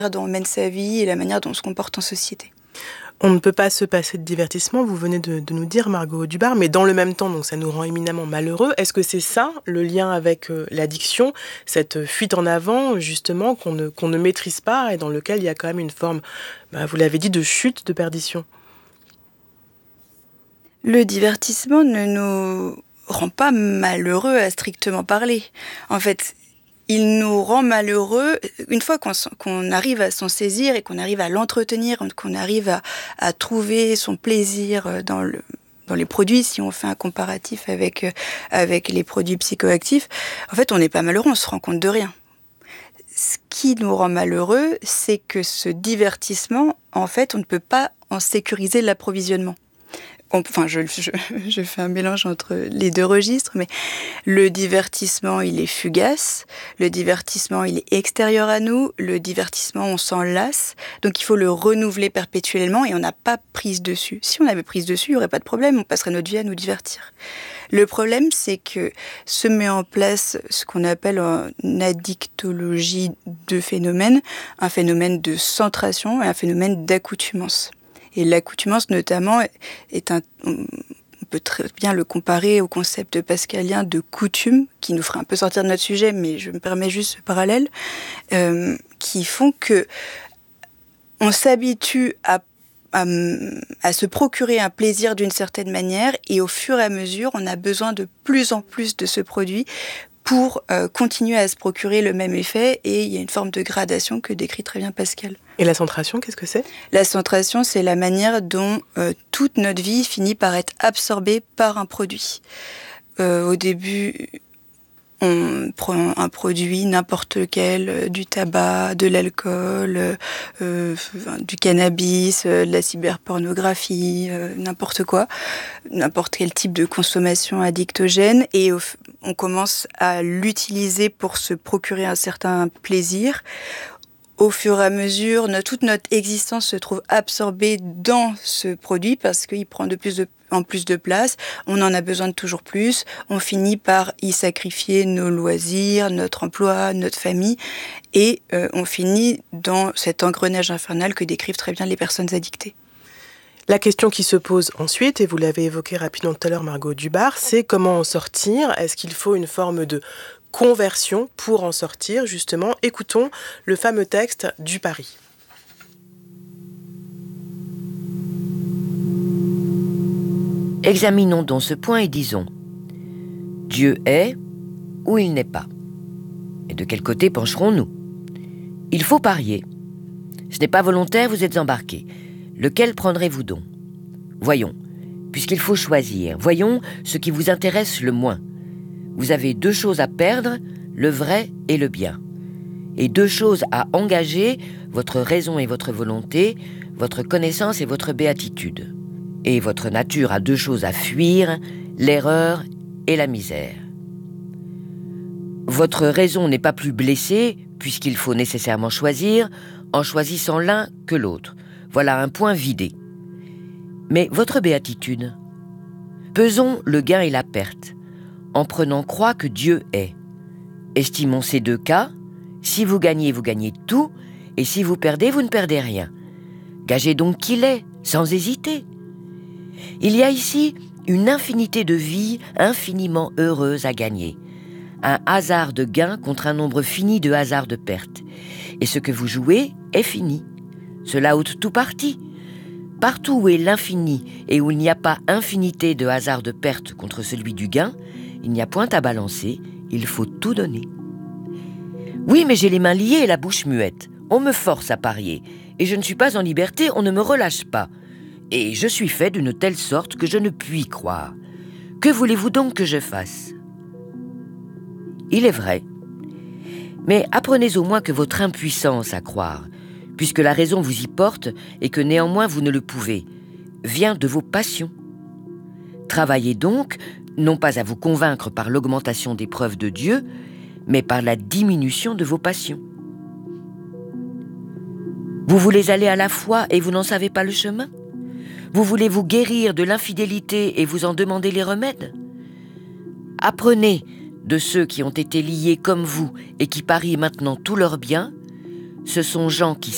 dont on mène sa vie et la manière dont on se comporte en société. On ne peut pas se passer de divertissement, vous venez de nous dire, Margot Dubar, mais dans le même temps, donc ça nous rend éminemment malheureux. Est-ce que c'est ça, le lien avec l'addiction, cette fuite en avant, justement, qu'on ne maîtrise pas et dans lequel il y a quand même une forme, vous l'avez dit, de chute, de perdition? Le divertissement ne nous rend pas malheureux à strictement parler. En fait, il nous rend malheureux une fois qu'on arrive à s'en saisir et qu'on arrive à l'entretenir, qu'on arrive à trouver son plaisir dans les produits, si on fait un comparatif avec les produits psychoactifs. En fait, on n'est pas malheureux, on se rend compte de rien. Ce qui nous rend malheureux, c'est que ce divertissement, en fait, on ne peut pas en sécuriser l'approvisionnement. Enfin, je fais un mélange entre les deux registres, mais le divertissement, il est fugace, le divertissement, il est extérieur à nous, le divertissement, on s'en lasse, donc il faut le renouveler perpétuellement et on n'a pas prise dessus. Si on avait prise dessus, il n'y aurait pas de problème, on passerait notre vie à nous divertir. Le problème, c'est que se met en place ce qu'on appelle une addictologie de phénomènes, un phénomène de centration et un phénomène d'accoutumance. Et l'accoutumance, notamment, on peut très bien le comparer au concept pascalien de coutume, qui nous ferait un peu sortir de notre sujet, mais je me permets juste ce parallèle, qui font que on s'habitue à se procurer un plaisir d'une certaine manière, et au fur et à mesure, on a besoin de plus en plus de ce produit pour continuer à se procurer le même effet, et il y a une forme de gradation que décrit très bien Pascal. Et la centration, qu'est-ce que c'est ? La centration, c'est la manière dont toute notre vie finit par être absorbée par un produit. Au début, on prend un produit, n'importe lequel, du tabac, de l'alcool, du cannabis, de la cyberpornographie, n'importe quoi, n'importe quel type de consommation addictogène, et on commence à l'utiliser pour se procurer un certain plaisir. Au fur et à mesure, toute notre existence se trouve absorbée dans ce produit parce qu'il prend de plus en plus de place. On en a besoin de toujours plus. On finit par y sacrifier nos loisirs, notre emploi, notre famille. Et on finit dans cet engrenage infernal que décrivent très bien les personnes addictées. La question qui se pose ensuite, et vous l'avez évoqué rapidement tout à l'heure, Margot Dubar, c'est comment en sortir ? Est-ce qu'il faut une forme de conversion pour en sortir, justement? Écoutons le fameux texte du pari. Examinons donc ce point et disons: Dieu est ou il n'est pas. Et de quel côté pencherons-nous ? Il faut parier. Ce n'est pas volontaire, vous êtes embarqués. Lequel prendrez-vous donc ? Voyons, puisqu'il faut choisir, voyons ce qui vous intéresse le moins. Vous avez 2 choses à perdre, le vrai et le bien. Et 2 choses à engager, votre raison et votre volonté, votre connaissance et votre béatitude. Et votre nature a 2 choses à fuir, l'erreur et la misère. Votre raison n'est pas plus blessée, puisqu'il faut nécessairement choisir, en choisissant l'un que l'autre. Voilà un point vidé. Mais votre béatitude, pesons le gain et la perte, en prenant croix que Dieu est. Estimons ces 2 cas. Si vous gagnez tout, et si vous perdez, vous ne perdez rien. Gagez donc qu'il est, sans hésiter. Il y a ici une infinité de vies infiniment heureuses à gagner. Un hasard de gain contre un nombre fini de hasards de perte. Et ce que vous jouez est fini. Cela ôte tout parti. Partout où est l'infini et où il n'y a pas infinité de hasards de perte contre celui du gain, il n'y a point à balancer, il faut tout donner. Oui, mais j'ai les mains liées et la bouche muette. On me force à parier, et je ne suis pas en liberté, on ne me relâche pas. Et je suis fait d'une telle sorte que je ne puis croire. Que voulez-vous donc que je fasse ? Il est vrai. Mais apprenez au moins que votre impuissance à croire, puisque la raison vous y porte et que néanmoins vous ne le pouvez, vient de vos passions. Travaillez donc, non pas à vous convaincre par l'augmentation des preuves de Dieu, mais par la diminution de vos passions. Vous voulez aller à la foi et vous n'en savez pas le chemin ? Vous voulez vous guérir de l'infidélité et vous en demandez les remèdes ? Apprenez de ceux qui ont été liés comme vous et qui parient maintenant tous leurs biens. Ce sont gens qui